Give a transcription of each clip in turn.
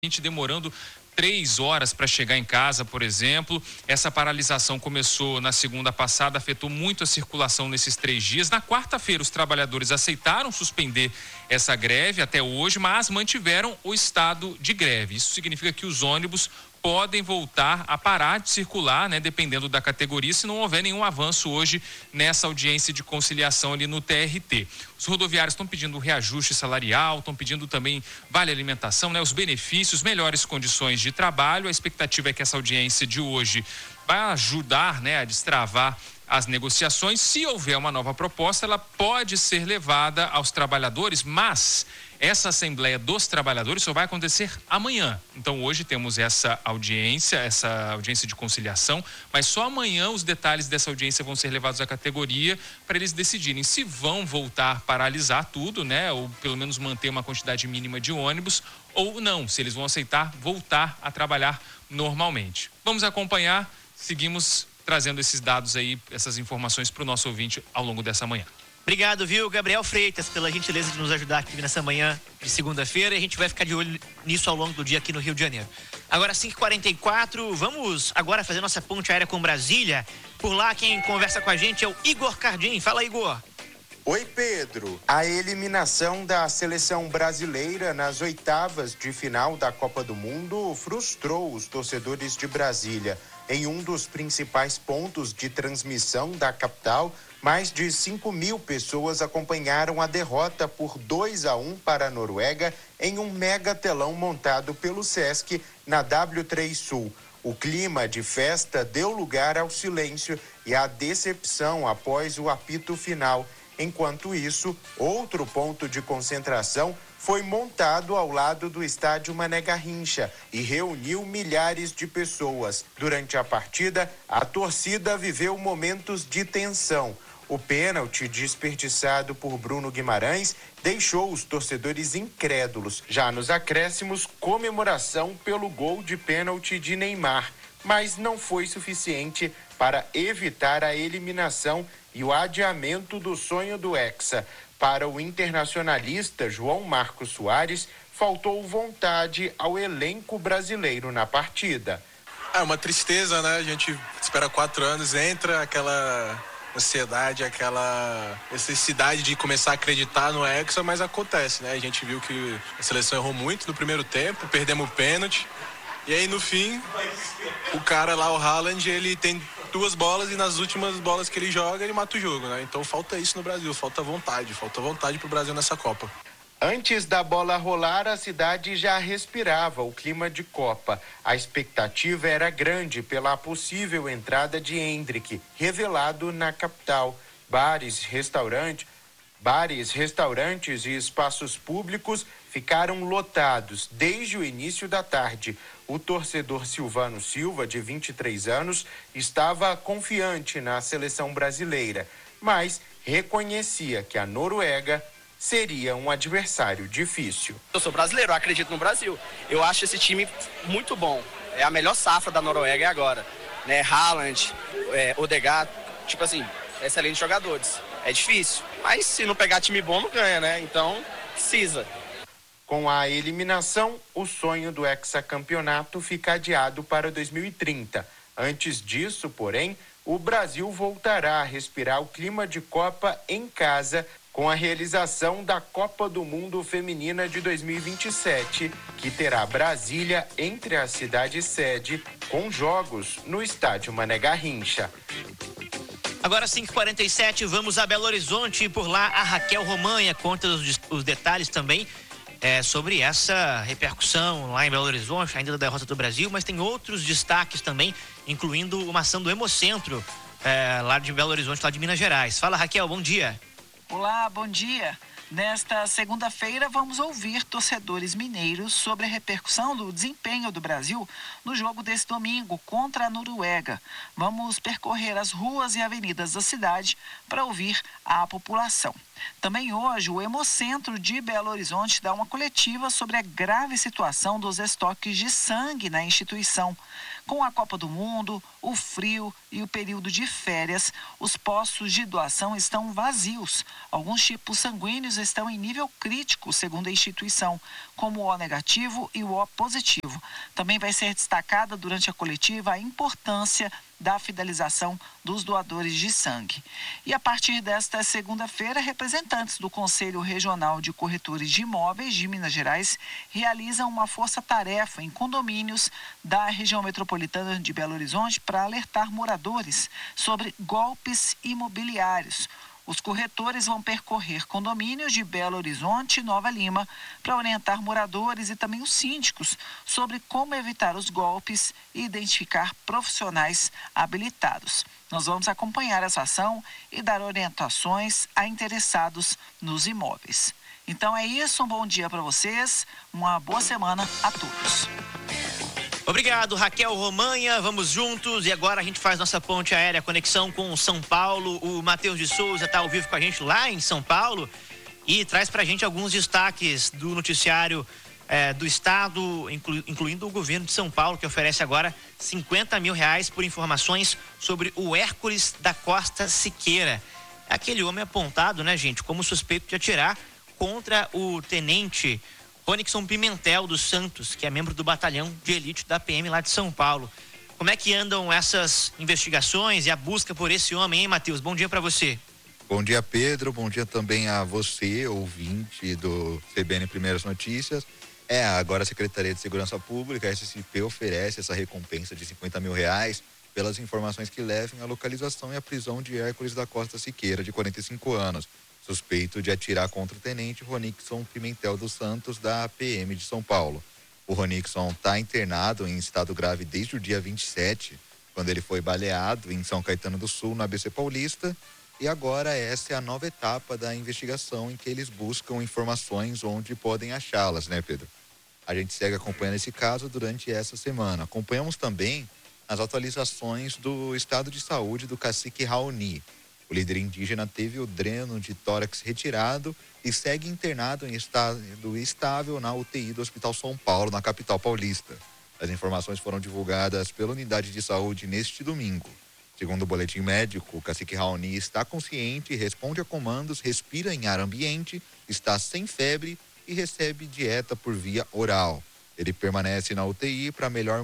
gente demorando 3 horas para chegar em casa, por exemplo. Essa paralisação começou na segunda passada, afetou muito a circulação nesses 3 dias. Na quarta-feira, os trabalhadores aceitaram suspender essa greve até hoje, mas mantiveram o estado de greve. Isso significa que os ônibus podem voltar a parar de circular, né, dependendo da categoria, se não houver nenhum avanço hoje nessa audiência de conciliação ali no TRT. Os rodoviários estão pedindo reajuste salarial, estão pedindo também vale alimentação, né, os benefícios, melhores condições de trabalho. A expectativa é que essa audiência de hoje vai ajudar, né, a destravar as negociações. Se houver uma nova proposta, ela pode ser levada aos trabalhadores, mas essa Assembleia dos Trabalhadores só vai acontecer amanhã. Então, hoje temos essa audiência de conciliação, mas só amanhã os detalhes dessa audiência vão ser levados à categoria para eles decidirem se vão voltar a paralisar tudo, né, ou pelo menos manter uma quantidade mínima de ônibus, ou não, se eles vão aceitar voltar a trabalhar normalmente. Vamos acompanhar, seguimos trazendo esses dados aí, essas informações para o nosso ouvinte ao longo dessa manhã. Obrigado, viu, Gabriel Freitas, pela gentileza de nos ajudar aqui nessa manhã de segunda-feira. E a gente vai ficar de olho nisso ao longo do dia aqui no Rio de Janeiro. Agora, 5h44, vamos agora fazer nossa ponte aérea com Brasília. Por lá, quem conversa com a gente é o Igor Cardim. Fala, Igor. Oi, Pedro. A eliminação da seleção brasileira nas oitavas de final da Copa do Mundo frustrou os torcedores de Brasília. Em um dos principais pontos de transmissão da capital, mais de 5.000 pessoas acompanharam a derrota por 2-1 para a Noruega em um mega telão montado pelo Sesc na W3 Sul. O clima de festa deu lugar ao silêncio e à decepção após o apito final. Enquanto isso, outro ponto de concentração foi montado ao lado do estádio Mané Garrincha e reuniu milhares de pessoas. Durante a partida, a torcida viveu momentos de tensão. O pênalti desperdiçado por Bruno Guimarães deixou os torcedores incrédulos. Já nos acréscimos, comemoração pelo gol de pênalti de Neymar, mas não foi suficiente para evitar a eliminação e o adiamento do sonho do Hexa. Para o internacionalista João Marcos Soares, faltou vontade ao elenco brasileiro na partida. É uma tristeza, né? A gente espera 4 anos, entra aquela ansiedade, aquela necessidade de começar a acreditar no Hexa, mas acontece, né? A gente viu que a seleção errou muito no primeiro tempo, perdemos o pênalti, e aí no fim, o cara lá, o Haaland, ele tem 2 bolas e nas últimas bolas que ele joga, ele mata o jogo, né? Então falta isso no Brasil, falta vontade pro Brasil nessa Copa. Antes da bola rolar, a cidade já respirava o clima de Copa. A expectativa era grande pela possível entrada de Endrick, revelado na capital. Bares, restaurantes e espaços públicos ficaram lotados desde o início da tarde. O torcedor Silvano Silva, de 23 anos, estava confiante na seleção brasileira, mas reconhecia que a Noruega seria um adversário difícil. Eu sou brasileiro, eu acredito no Brasil. Eu acho esse time muito bom. É a melhor safra da Noruega agora, né? Haaland, Odegaard, tipo assim, excelentes jogadores. É difícil, mas se não pegar time bom, não ganha, né? Então, precisa. Com a eliminação, o sonho do hexacampeonato fica adiado para 2030. Antes disso, porém, o Brasil voltará a respirar o clima de Copa em casa com a realização da Copa do Mundo Feminina de 2027, que terá Brasília entre a cidade sede, com jogos no estádio Mané Garrincha. Agora 5h47, vamos a Belo Horizonte e por lá a Raquel Romanha conta os detalhes também sobre essa repercussão lá em Belo Horizonte, ainda da derrota do Brasil, mas tem outros destaques também, incluindo uma ação do Hemocentro lá de Belo Horizonte, lá de Minas Gerais. Fala, Raquel, bom dia. Olá, bom dia. Nesta segunda-feira, vamos ouvir torcedores mineiros sobre a repercussão do desempenho do Brasil no jogo desse domingo contra a Noruega. Vamos percorrer as ruas e avenidas da cidade para ouvir a população. Também hoje, o Hemocentro de Belo Horizonte dá uma coletiva sobre a grave situação dos estoques de sangue na instituição. Com a Copa do Mundo, o frio e o período de férias, os postos de doação estão vazios. Alguns tipos sanguíneos estão em nível crítico, segundo a instituição, como o O negativo e o O positivo. Também vai ser destacada durante a coletiva a importância da fidelização dos doadores de sangue. E a partir desta segunda-feira, representantes do Conselho Regional de Corretores de Imóveis de Minas Gerais realizam uma força-tarefa em condomínios da região metropolitana de Belo Horizonte para alertar moradores sobre golpes imobiliários. Os corretores vão percorrer condomínios de Belo Horizonte e Nova Lima para orientar moradores e também os síndicos sobre como evitar os golpes e identificar profissionais habilitados. Nós vamos acompanhar essa ação e dar orientações a interessados nos imóveis. Então é isso, um bom dia para vocês, uma boa semana a todos. Obrigado, Raquel Romanha, vamos juntos e agora a gente faz nossa ponte aérea, conexão com São Paulo. O Matheus de Souza está ao vivo com a gente lá em São Paulo e traz pra gente alguns destaques do noticiário do estado, incluindo o governo de São Paulo, que oferece agora R$50 mil por informações sobre o Hércules da Costa Siqueira. Aquele homem apontado, né, gente, como suspeito de atirar contra o tenente Ronixon Pimentel dos Santos, que é membro do batalhão de elite da PM lá de São Paulo. Como é que andam essas investigações e a busca por esse homem, hein, Matheus? Bom dia para você. Bom dia, Pedro. Bom dia também a você, ouvinte do CBN Primeiras Notícias. Agora a Secretaria de Segurança Pública, a SCP, oferece essa recompensa de R$50 mil pelas informações que levem à localização e à prisão de Hércules da Costa Siqueira, de 45 anos. Suspeito de atirar contra o tenente Ronixon Pimentel dos Santos, da PM de São Paulo. O Ronixon está internado em estado grave desde o dia 27, quando ele foi baleado em São Caetano do Sul, no ABC Paulista. E agora essa é a nova etapa da investigação em que eles buscam informações onde podem achá-las, né, Pedro? A gente segue acompanhando esse caso durante essa semana. Acompanhamos também as atualizações do estado de saúde do cacique Raoni. O líder indígena teve o dreno de tórax retirado e segue internado em estado estável na UTI do Hospital São Paulo, na capital paulista. As informações foram divulgadas pela unidade de saúde neste domingo. Segundo o boletim médico, o cacique Raoni está consciente, responde a comandos, respira em ar ambiente, está sem febre e recebe dieta por via oral. Ele permanece na UTI para melhor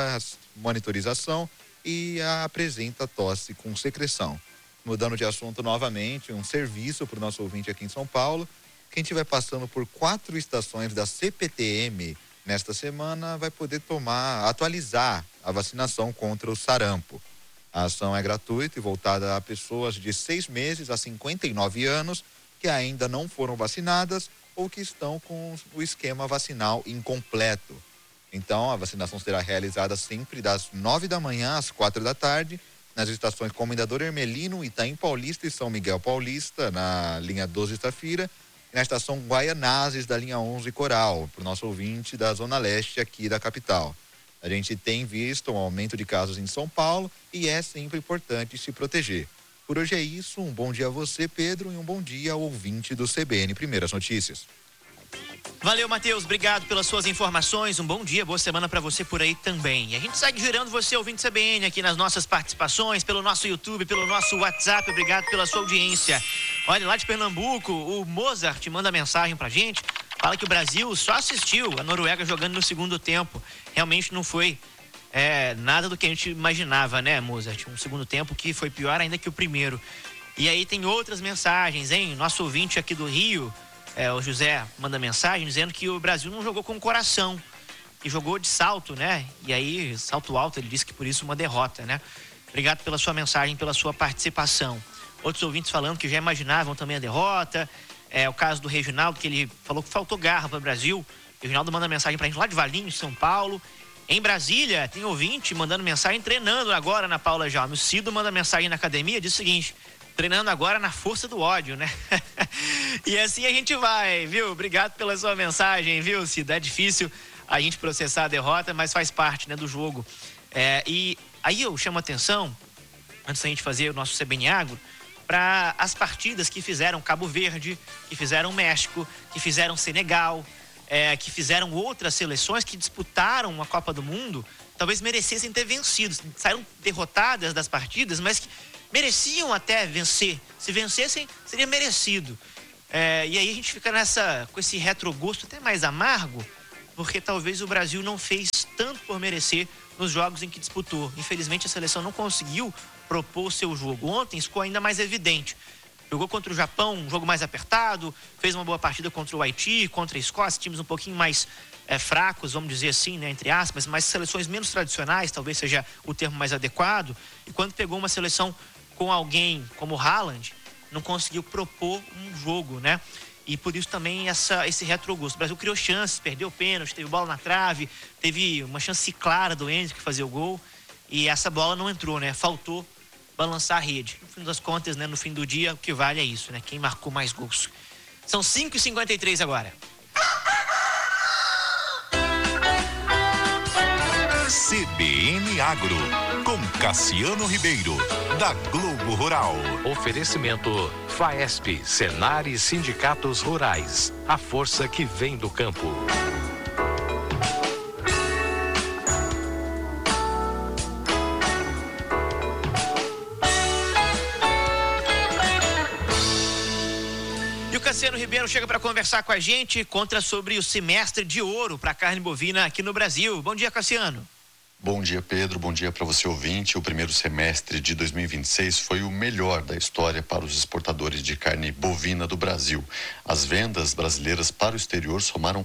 monitorização e apresenta tosse com secreção. Mudando de assunto novamente, um serviço para o nosso ouvinte aqui em São Paulo. Quem estiver passando por 4 estações da CPTM nesta semana vai poder atualizar a vacinação contra o sarampo. A ação é gratuita e voltada a pessoas de 6 meses a 59 anos que ainda não foram vacinadas ou que estão com o esquema vacinal incompleto. Então, a vacinação será realizada sempre das 9 da manhã às 4 da tarde, nas estações Comendador Hermelino, Itaim Paulista e São Miguel Paulista, na linha 12 Safira, e na estação Guaianazes, da linha 11 Coral, para o nosso ouvinte da Zona Leste aqui da capital. A gente tem visto um aumento de casos em São Paulo e é sempre importante se proteger. Por hoje é isso, um bom dia a você, Pedro, e um bom dia ao ouvinte do CBN Primeiras Notícias. Valeu, Matheus, obrigado pelas suas informações, um bom dia, boa semana para você por aí também. E a gente segue girando você, ouvinte CBN, aqui nas nossas participações, pelo nosso YouTube, pelo nosso WhatsApp, obrigado pela sua audiência. Olha, lá de Pernambuco, o Mozart manda mensagem pra gente, fala que o Brasil só assistiu a Noruega jogando no segundo tempo, realmente não foi nada do que a gente imaginava, né, Mozart? Um segundo tempo que foi pior ainda que o primeiro. E aí tem outras mensagens, hein? Nosso ouvinte aqui do Rio, o José manda mensagem dizendo que o Brasil não jogou com coração, que jogou de salto, né? E aí, salto alto, ele disse que por isso uma derrota, né? Obrigado pela sua mensagem, pela sua participação. Outros ouvintes falando que já imaginavam também a derrota. O caso do Reginaldo, que ele falou que faltou garra para o Brasil. O Reginaldo manda mensagem pra gente lá de Valinhos, São Paulo. Em Brasília, tem ouvinte mandando mensagem, treinando agora na Paula Jaume. O Cido manda mensagem na academia, diz o seguinte: treinando agora na força do ódio, né? E assim a gente vai, viu? Obrigado pela sua mensagem, viu, Cido? É difícil a gente processar a derrota, mas faz parte, né, do jogo. E aí eu chamo a atenção, antes da gente fazer o nosso CBN Agro, para as partidas que fizeram Cabo Verde, que fizeram México, que fizeram Senegal, que fizeram outras seleções que disputaram a Copa do Mundo, talvez merecessem ter vencido. Saíram derrotadas das partidas, mas que mereciam até vencer. Se vencessem, seria merecido. E aí a gente fica com esse retrogosto até mais amargo, porque talvez o Brasil não fez tanto por merecer nos jogos em que disputou. Infelizmente a seleção não conseguiu propor o seu jogo. Ontem isso ficou ainda mais evidente. Jogou contra o Japão, um jogo mais apertado, fez uma boa partida contra o Haiti, contra a Escócia, times um pouquinho mais fracos, vamos dizer assim, né, entre aspas, mas seleções menos tradicionais, talvez seja o termo mais adequado. E quando pegou uma seleção com alguém como o Haaland, não conseguiu propor um jogo, né? E por isso também esse retrogosto. O Brasil criou chances, perdeu pênalti, teve bola na trave, teve uma chance clara do Enzo que fazia o gol, e essa bola não entrou, né? Faltou balançar a rede. No fim das contas, né, no fim do dia, o que vale é isso, né? Quem marcou mais gols. São 5h53 agora. CBN Agro, com Cassiano Ribeiro, da Globo Rural. Oferecimento FAESP, Senar e Sindicatos Rurais. A força que vem do campo. E o Cassiano Ribeiro chega para conversar com a gente, conta sobre o semestre de ouro para a carne bovina aqui no Brasil. Bom dia, Cassiano. Bom dia, Pedro. Bom dia para você, ouvinte. O primeiro semestre de 2026 foi o melhor da história para os exportadores de carne bovina do Brasil. As vendas brasileiras para o exterior somaram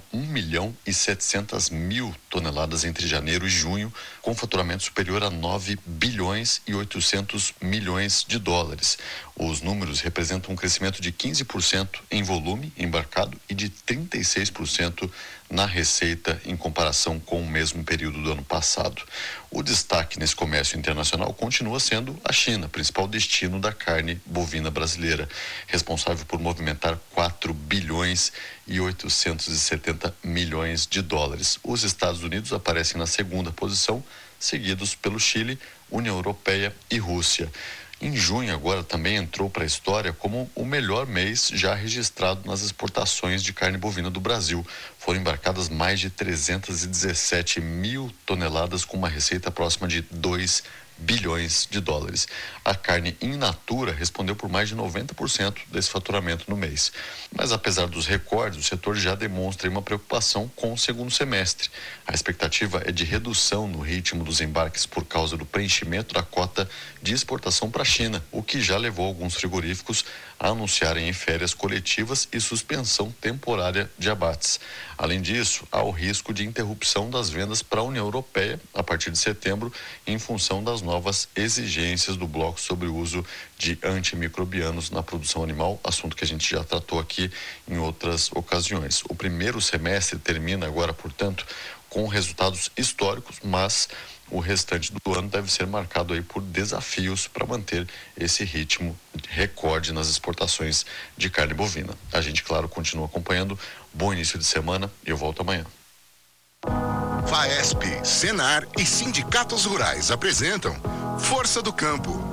1.700.000 toneladas entre janeiro e junho, com faturamento superior a 9 bilhões e 800 milhões de dólares. Os números representam um crescimento de 15% em volume embarcado e de 36% na receita em comparação com o mesmo período do ano passado. O destaque nesse comércio internacional continua sendo a China, principal destino da carne bovina brasileira, responsável por movimentar 4 bilhões e 870 milhões de dólares. Os Estados Unidos aparecem na segunda posição, seguidos pelo Chile, União Europeia e Rússia. Em junho agora também entrou para a história como o melhor mês já registrado nas exportações de carne bovina do Brasil. Foram embarcadas mais de 317 mil toneladas com uma receita próxima de 2 bilhões de dólares. A carne in natura respondeu por mais de 90% desse faturamento no mês. Mas apesar dos recordes, o setor já demonstra uma preocupação com o segundo semestre. A expectativa é de redução no ritmo dos embarques por causa do preenchimento da cota de exportação para a China, o que já levou alguns frigoríficos a anunciarem férias coletivas e suspensão temporária de abates. Além disso, há o risco de interrupção das vendas para a União Europeia a partir de setembro, em função das novas exigências do bloco sobre o uso de antimicrobianos na produção animal, assunto que a gente já tratou aqui em outras ocasiões. O primeiro semestre termina agora, portanto, com resultados históricos, mas o restante do ano deve ser marcado aí por desafios para manter esse ritmo recorde nas exportações de carne bovina. A gente, claro, continua acompanhando. Bom início de semana e eu volto amanhã. FAESP, Senar e Sindicatos Rurais apresentam Força do Campo.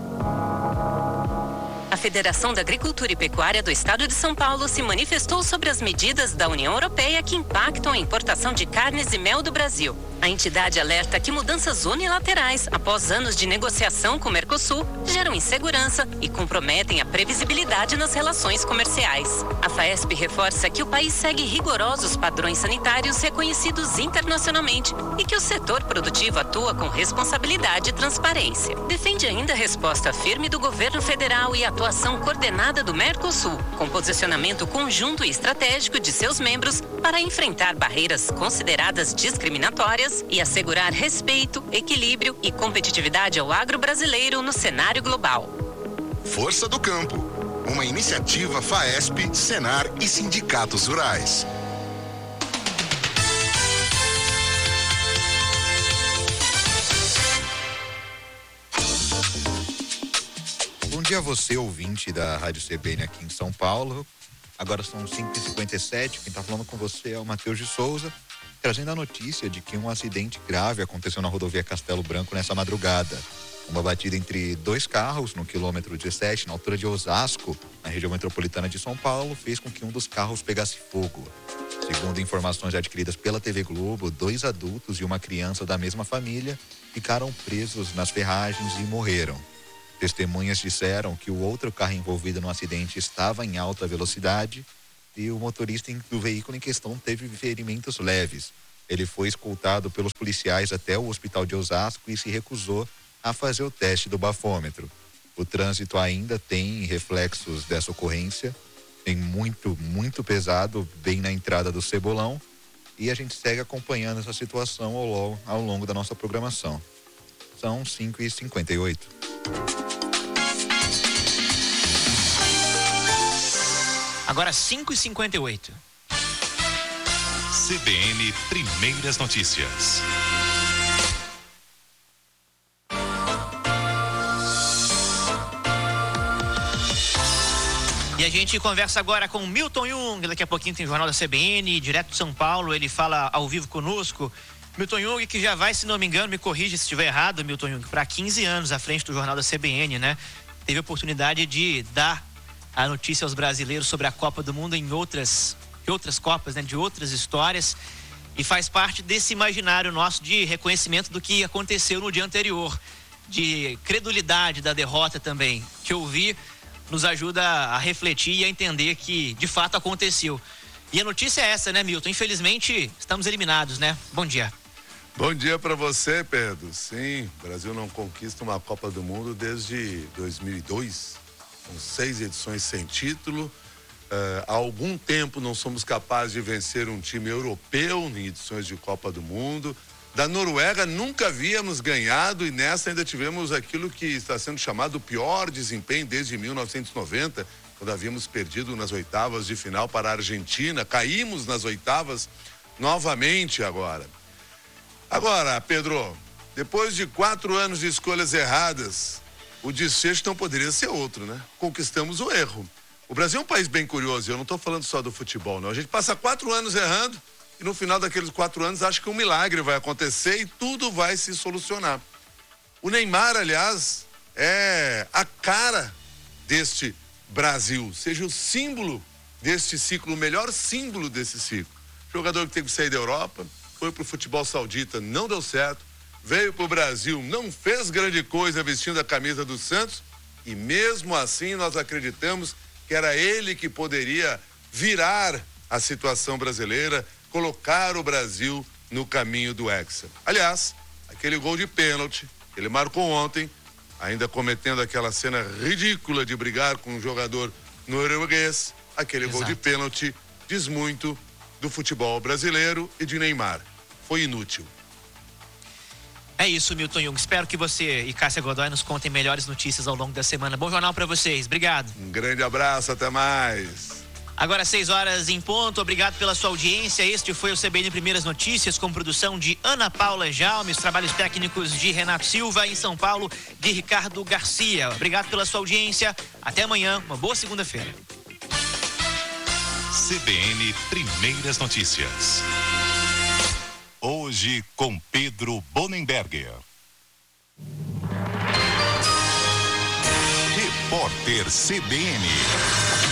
A Federação da Agricultura e Pecuária do Estado de São Paulo se manifestou sobre as medidas da União Europeia que impactam a importação de carnes e mel do Brasil. A entidade alerta que mudanças unilaterais, após anos de negociação com o Mercosul, geram insegurança e comprometem a previsibilidade nas relações comerciais. A FAESP reforça que o país segue rigorosos padrões sanitários reconhecidos internacionalmente e que o setor produtivo atua com responsabilidade e transparência. Defende ainda a resposta firme do governo federal e a atuação coordenada do Mercosul, com posicionamento conjunto e estratégico de seus membros para enfrentar barreiras consideradas discriminatórias e assegurar respeito, equilíbrio e competitividade ao agro brasileiro no cenário global. Força do Campo, uma iniciativa FAESP, Senar e Sindicatos Rurais. Bom dia a você, ouvinte da Rádio CBN aqui em São Paulo. Agora são 5h57, quem está falando com você é o Matheus de Souza, trazendo a notícia de que um acidente grave aconteceu na rodovia Castelo Branco nessa madrugada. Uma batida entre dois carros no quilômetro 17, na altura de Osasco, na região metropolitana de São Paulo, fez com que um dos carros pegasse fogo. Segundo informações adquiridas pela TV Globo, 2 adultos e uma criança da mesma família ficaram presos nas ferragens e morreram. Testemunhas disseram que o outro carro envolvido no acidente estava em alta velocidade e o motorista do veículo em questão teve ferimentos leves. Ele foi escoltado pelos policiais até o hospital de Osasco e se recusou a fazer o teste do bafômetro. O trânsito ainda tem reflexos dessa ocorrência, tem muito pesado bem na entrada do Cebolão, e a gente segue acompanhando essa situação ao longo da nossa programação. São 5h58. Agora 5h58. CBN Primeiras Notícias. E a gente conversa agora com Milton Jung. Daqui a pouquinho tem o Jornal da CBN, direto de São Paulo. Ele fala ao vivo conosco. Milton Jung, que já vai, se não me engano, me corrige se estiver errado, Milton Jung, para 15 anos à frente do Jornal da CBN, né? Teve a oportunidade de dar a notícia aos brasileiros sobre a Copa do Mundo em outras Copas, né? De outras histórias. E faz parte desse imaginário nosso de reconhecimento do que aconteceu no dia anterior. De credulidade da derrota também. Que ouvir nos ajuda a refletir e a entender que de fato aconteceu. E a notícia é essa, né, Milton? Infelizmente, estamos eliminados, né? Bom dia. Bom dia para você, Pedro. Sim, o Brasil não conquista uma Copa do Mundo desde 2002, com 6 edições sem título. Há algum tempo não somos capazes de vencer um time europeu em edições de Copa do Mundo. Da Noruega nunca havíamos ganhado e nessa ainda tivemos aquilo que está sendo chamado o pior desempenho desde 1990, quando havíamos perdido nas oitavas de final para a Argentina. Caímos nas oitavas novamente agora. Agora, Pedro, depois de 4 anos de escolhas erradas, o desfecho não poderia ser outro, né? Conquistamos o erro. O Brasil é um país bem curioso, eu não estou falando só do futebol, não. A gente passa 4 anos errando e no final daqueles 4 anos acha que um milagre vai acontecer e tudo vai se solucionar. O Neymar, aliás, é a cara deste Brasil, seja o símbolo deste ciclo, o melhor símbolo desse ciclo. Jogador que teve que sair da Europa, foi pro futebol saudita, não deu certo, veio pro Brasil, não fez grande coisa vestindo a camisa do Santos e mesmo assim nós acreditamos que era ele que poderia virar a situação brasileira, colocar o Brasil no caminho do Hexa. Aliás, aquele gol de pênalti que ele marcou ontem, ainda cometendo aquela cena ridícula de brigar com um jogador norueguês, aquele Gol de pênalti diz muito do futebol brasileiro e de Neymar. Foi inútil. É isso, Milton Jung. Espero que você e Cássia Godoy nos contem melhores notícias ao longo da semana. Bom jornal para vocês. Obrigado. Um grande abraço, até mais. Agora 6h em ponto, obrigado pela sua audiência. Este foi o CBN Primeiras Notícias, com produção de Ana Paula Jaume, os trabalhos técnicos de Renato Silva, em São Paulo, de Ricardo Garcia. Obrigado pela sua audiência, até amanhã, uma boa segunda-feira. CBN Primeiras Notícias. Hoje com Pedro Bonenberger. Repórter CBN.